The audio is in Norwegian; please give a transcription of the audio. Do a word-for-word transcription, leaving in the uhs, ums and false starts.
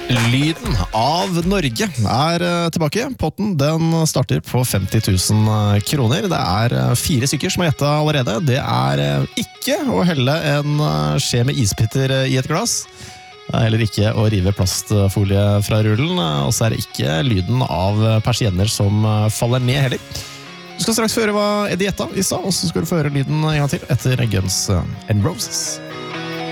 Lyden av Norge er tilbake. Potten den starter på femti tusen kroner. Det er fire stykker som har gjettet allerede. Det er ikke å helle en skje med isbitter i et glass. Det er heller ikke å rive plastfolie fra rullen. Og så er det ikke lyden av persienner som faller ned heller. Du skal straks få høre hva Eddie gjettet i stad, og så skal du få høre lyden en gang til etter Guns N' Roses.